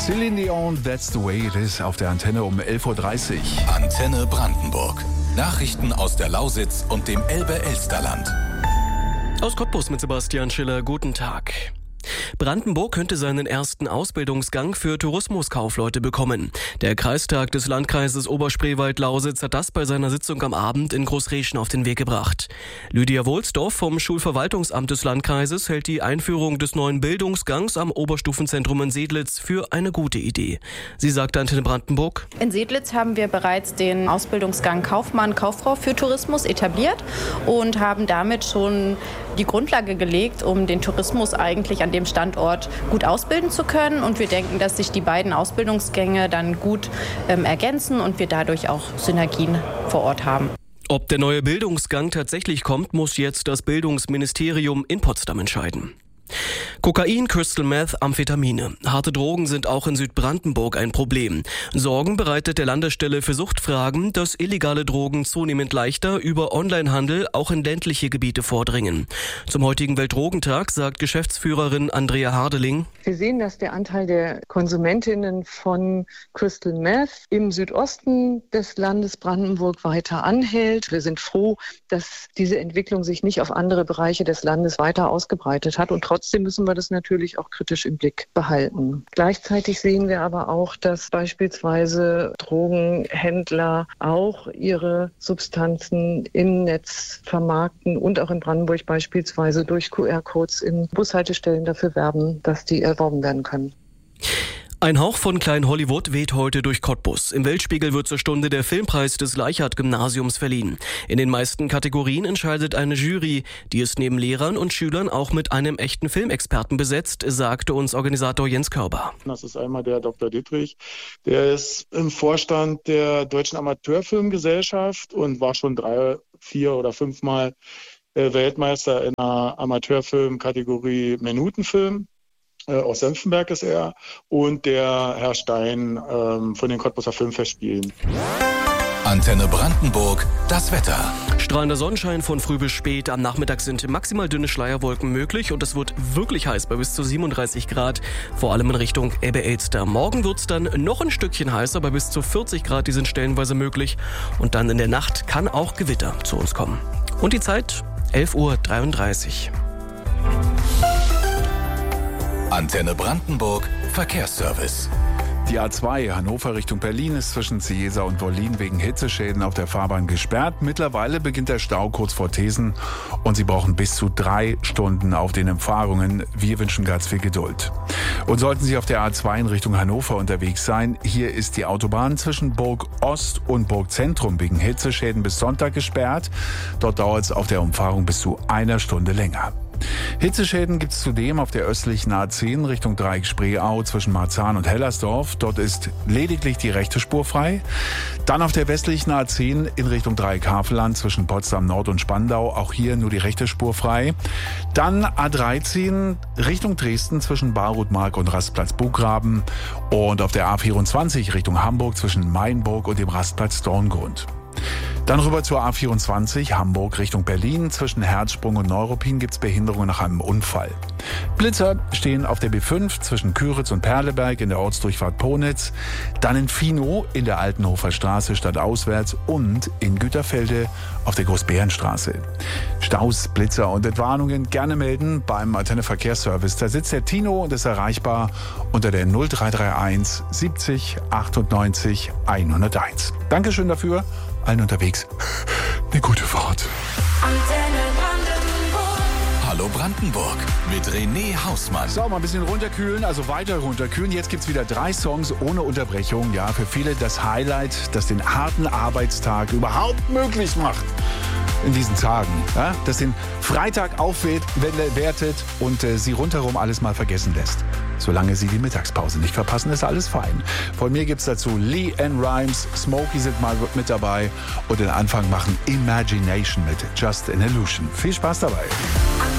Celine Dion, That's the Way It Is auf der Antenne um 11.30 Uhr. Antenne Brandenburg. Nachrichten aus der Lausitz und dem Elbe-Elsterland. Aus Cottbus mit Sebastian Schiller, guten Tag. Brandenburg könnte seinen ersten Ausbildungsgang für Tourismuskaufleute bekommen. Der Kreistag des Landkreises Oberspreewald-Lausitz hat das bei seiner Sitzung am Abend in Großreschen auf den Weg gebracht. Lydia Wohlsdorf vom Schulverwaltungsamt des Landkreises hält die Einführung des neuen Bildungsgangs am Oberstufenzentrum in Sedlitz für eine gute Idee. Sie sagte Antenne Brandenburg: In Sedlitz haben wir bereits den Ausbildungsgang Kaufmann, Kauffrau für Tourismus etabliert und haben damit schon die Grundlage gelegt, um den Tourismus eigentlich an dem Standort gut ausbilden zu können. Und wir denken, dass sich die beiden Ausbildungsgänge dann gut ergänzen und wir dadurch auch Synergien vor Ort haben. Ob der neue Bildungsgang tatsächlich kommt, muss jetzt das Bildungsministerium in Potsdam entscheiden. Kokain, Crystal Meth, Amphetamine. Harte Drogen sind auch in Südbrandenburg ein Problem. Sorgen bereitet der Landesstelle für Suchtfragen, dass illegale Drogen zunehmend leichter über Onlinehandel auch in ländliche Gebiete vordringen. Zum heutigen Weltdrogentag sagt Geschäftsführerin Andrea Hardeling: Wir sehen, dass der Anteil der Konsumentinnen von Crystal Meth im Südosten des Landes Brandenburg weiter anhält. Wir sind froh, dass diese Entwicklung sich nicht auf andere Bereiche des Landes weiter ausgebreitet hat. Und trotzdem müssen wir das natürlich auch kritisch im Blick behalten. Gleichzeitig sehen wir aber auch, dass beispielsweise Drogenhändler auch ihre Substanzen im Netz vermarkten und auch in Brandenburg beispielsweise durch QR-Codes in Bushaltestellen dafür werben, dass die erworben werden können. Ein Hauch von Klein Hollywood weht heute durch Cottbus. Im Weltspiegel wird zur Stunde der Filmpreis des Leichhardt-Gymnasiums verliehen. In den meisten Kategorien entscheidet eine Jury, die es neben Lehrern und Schülern auch mit einem echten Filmexperten besetzt, sagte uns Organisator Jens Körber. Das ist einmal der Dr. Dittrich, der ist im Vorstand der Deutschen Amateurfilmgesellschaft und war schon 3, 4 oder 5 Mal Weltmeister in einer Amateurfilmkategorie Minutenfilm. Aus Senftenberg ist er, und der Herr Stein von den Cottbuser Filmfestspielen. Antenne Brandenburg, das Wetter. Strahlender Sonnenschein von früh bis spät. Am Nachmittag sind maximal dünne Schleierwolken möglich und es wird wirklich heiß bei bis zu 37 Grad, vor allem in Richtung Elbe-Elster. Morgen wird es dann noch ein Stückchen heißer, bei bis zu 40 Grad, die sind stellenweise möglich. Und dann in der Nacht kann auch Gewitter zu uns kommen. Und die Zeit 11.33 Uhr. Antenne Brandenburg, Verkehrsservice. Die A2 Hannover Richtung Berlin ist zwischen Ciesa und Wollin wegen Hitzeschäden auf der Fahrbahn gesperrt. Mittlerweile beginnt der Stau kurz vor Thesen und Sie brauchen bis zu 3 Stunden auf den Umfahrungen. Wir wünschen ganz viel Geduld. Und sollten Sie auf der A2 in Richtung Hannover unterwegs sein, hier ist die Autobahn zwischen Burg Ost und Burg Zentrum wegen Hitzeschäden bis Sonntag gesperrt. Dort dauert es auf der Umfahrung bis zu 1 Stunde länger. Hitzeschäden gibt es zudem auf der östlichen A10 Richtung Dreieck Spreeau zwischen Marzahn und Hellersdorf. Dort ist lediglich die rechte Spur frei. Dann auf der westlichen A10 in Richtung Dreieck Havelland zwischen Potsdam Nord und Spandau. Auch hier nur die rechte Spur frei. Dann A13 Richtung Dresden zwischen Barutmark und Rastplatz Bugraben. Und auf der A24 Richtung Hamburg zwischen Mainburg und dem Rastplatz Dorngrund. Dann rüber zur A24 Hamburg Richtung Berlin. Zwischen Herzsprung und Neuruppin gibt es Behinderungen nach einem Unfall. Blitzer stehen auf der B5 zwischen Küritz und Perleberg in der Ortsdurchfahrt Ponitz. Dann in Finow in der Altenhofer Straße stadtauswärts und in Güterfelde auf der Großbärenstraße. Staus, Blitzer und Entwarnungen gerne melden beim Antenne Verkehrsservice. Da sitzt der Tino und ist erreichbar unter der 0331 70 98 101. Dankeschön dafür. Allen unterwegs eine gute Fahrt. Hallo Brandenburg mit René Hausmann. So, mal ein bisschen runterkühlen, also weiter runterkühlen. Jetzt gibt's wieder 3 Songs ohne Unterbrechung. Ja, für viele das Highlight, das den harten Arbeitstag überhaupt möglich macht. In diesen Tagen, ja, das den Freitag aufwertet und Sie rundherum alles mal vergessen lässt. Solange Sie die Mittagspause nicht verpassen, ist alles fein. Von mir gibt's dazu Lee Ann Rimes, Smokey sind mal mit dabei und den Anfang machen Imagination mit Just an Illusion. Viel Spaß dabei.